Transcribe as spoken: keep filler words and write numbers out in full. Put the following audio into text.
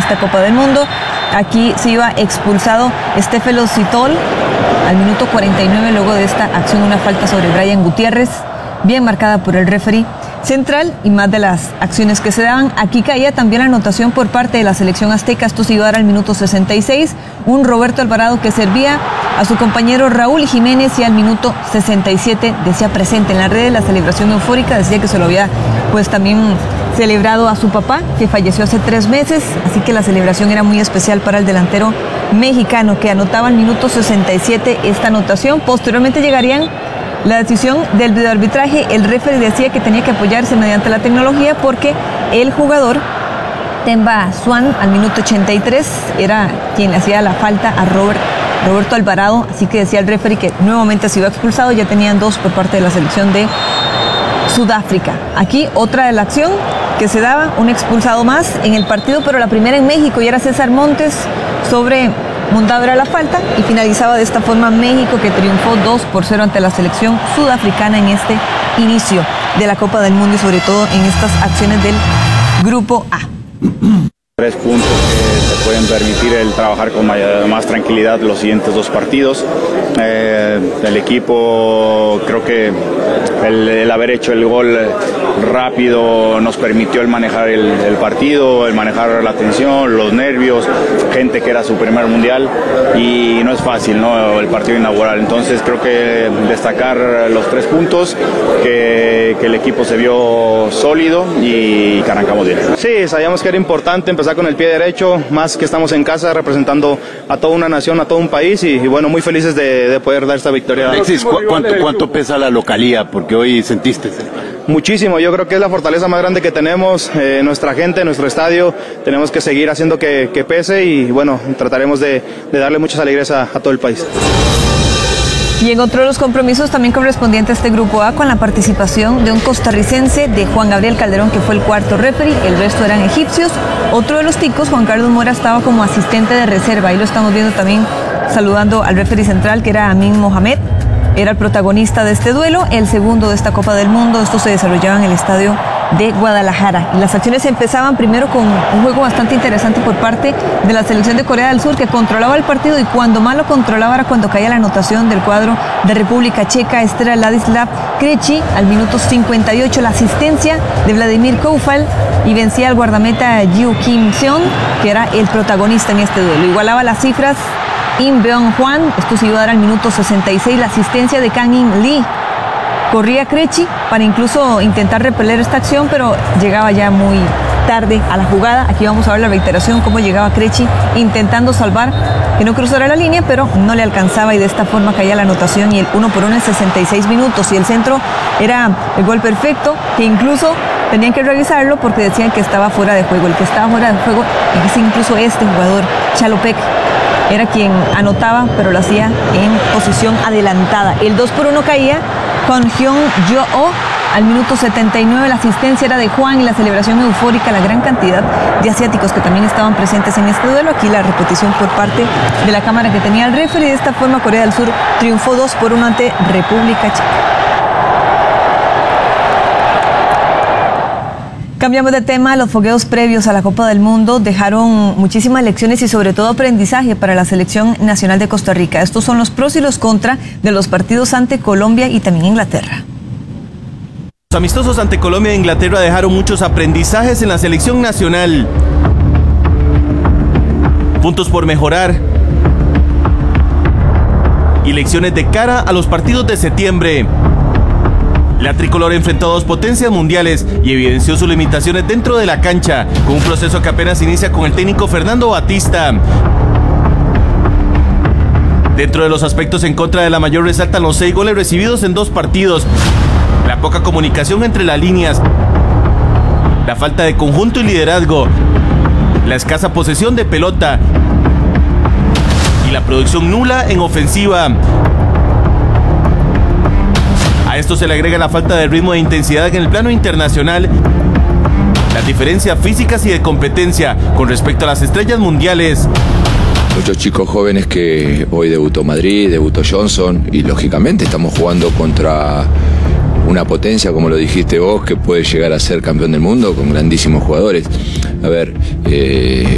esta Copa del Mundo. Aquí se iba expulsado Stefelo Citol al minuto cuarenta y nueve, luego de esta acción, una falta sobre Brian Gutiérrez, bien marcada por el referee central, y más de las acciones que se daban. Aquí caía también la anotación por parte de la selección azteca. Esto se iba a dar al minuto sesenta y seis, un Roberto Alvarado que servía a su compañero Raúl Jiménez, y al minuto sesenta y siete decía presente en las redes la celebración eufórica, decía que se lo había pues también celebrado a su papá, que falleció hace tres meses, así que la celebración era muy especial para el delantero mexicano, que anotaba al minuto sesenta y siete esta anotación. Posteriormente llegarían la decisión del videoarbitraje. El referee decía que tenía que apoyarse mediante la tecnología porque el jugador Themba Swan al minuto ochenta y tres era quien le hacía la falta a Robert, Roberto Alvarado, así que decía el referee que nuevamente se iba expulsado. Ya tenían dos por parte de la selección de Sudáfrica. Aquí otra de la acción que se daba, un expulsado más en el partido, pero la primera en México, y era César Montes sobre Montado era la falta, y finalizaba de esta forma México, que triunfó dos por cero ante la selección sudafricana en este inicio de la Copa del Mundo, y sobre todo en estas acciones del Grupo A. Tres puntos que te pueden permitir el trabajar con más tranquilidad los siguientes dos partidos. Eh, el equipo, creo que el, el haber hecho el gol rápido nos permitió el manejar el, el partido, el manejar la tensión, los nervios, gente que era su primer mundial, y no es fácil, ¿no?, el partido inaugural. Entonces creo que destacar los tres puntos, que, que el equipo se vio sólido y que arrancamos bien. Sí, sabíamos que era importante empezar con el pie derecho, más que estamos en casa representando a toda una nación, a todo un país, y, y bueno, muy felices de, de poder dar esta victoria. Alexis, ¿cu cuánto, ¿cuánto pesa la localía? Porque hoy sentiste. Muchísimo, yo creo que es la fortaleza más grande que tenemos, eh, nuestra gente, nuestro estadio. Tenemos que seguir haciendo que, que pese, y bueno, trataremos de, de darle muchas alegrías a, a todo el país. Y en otro de los compromisos también correspondiente a este Grupo A, con la participación de un costarricense, de Juan Gabriel Calderón, que fue el cuarto referee, el resto eran egipcios. Otro de los ticos, Juan Carlos Mora, estaba como asistente de reserva. Ahí lo estamos viendo también saludando al referee central, que era Amin Mohamed. Era el protagonista de este duelo, el segundo de esta Copa del Mundo. Esto se desarrollaba en el estadio de Guadalajara. Y las acciones empezaban primero con un juego bastante interesante por parte de la selección de Corea del Sur, que controlaba el partido, y cuando más lo controlaba era cuando caía la anotación del cuadro de República Checa. Este era Ladislav Krejci al minuto cincuenta y ocho, la asistencia de Vladimir Koufal, y vencía al guardameta Yu Kim Seon, que era el protagonista en este duelo. Igualaba las cifras In Beon Hwan, esto se iba a dar al minuto sesenta y seis, la asistencia de Kang In Lee. Corría Krejci para incluso intentar repeler esta acción, pero llegaba ya muy tarde a la jugada. Aquí vamos a ver la reiteración, cómo llegaba Krejci intentando salvar que no cruzara la línea, pero no le alcanzaba, y de esta forma caía la anotación, y el uno por uno en sesenta y seis minutos. Y el centro era el gol perfecto, que incluso tenían que revisarlo porque decían que estaba fuera de juego. El que estaba fuera de juego es incluso este jugador, Chalopek. Era quien anotaba, pero lo hacía en posición adelantada. El dos por uno caía con Hyun Jo-oh al minuto setenta y nueve. La asistencia era de Juan, y la celebración eufórica, la gran cantidad de asiáticos que también estaban presentes en este duelo. Aquí la repetición por parte de la cámara que tenía el referee. De esta forma Corea del Sur triunfó dos por uno ante República Checa. Cambiamos de tema. Los fogueos previos a la Copa del Mundo dejaron muchísimas lecciones y sobre todo aprendizaje para la selección nacional de Costa Rica. Estos son los pros y los contras de los partidos ante Colombia y también Inglaterra. Los amistosos ante Colombia e Inglaterra dejaron muchos aprendizajes en la selección nacional. Puntos por mejorar y lecciones de cara a los partidos de septiembre. La tricolor enfrentó a dos potencias mundiales y evidenció sus limitaciones dentro de la cancha, con un proceso que apenas inicia con el técnico Fernando Batista. Dentro de los aspectos en contra de la mayor resaltan los seis goles recibidos en dos partidos, la poca comunicación entre las líneas, la falta de conjunto y liderazgo, la escasa posesión de pelota y la producción nula en ofensiva. A esto se le agrega la falta de ritmo e intensidad en el plano internacional, las diferencias físicas y de competencia con respecto a las estrellas mundiales. Muchos chicos jóvenes que hoy debutó Madrid, debutó Johnson, y lógicamente estamos jugando contra una potencia, como lo dijiste vos, que puede llegar a ser campeón del mundo con grandísimos jugadores. A ver, eh,